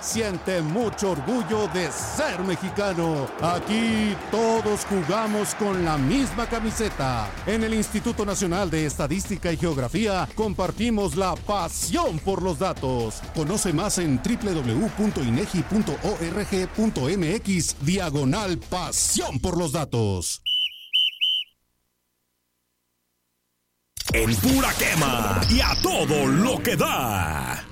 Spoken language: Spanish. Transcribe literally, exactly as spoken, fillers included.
siente mucho orgullo de ser mexicano. Aquí todos jugamos con la misma camiseta. En el Instituto Nacional de Estadística y Geografía compartimos la pasión por los datos. Conoce más en doble u doble u doble u punto inegi punto org punto mx diagonal pasión por los datos. En pura quema y a todo lo que da.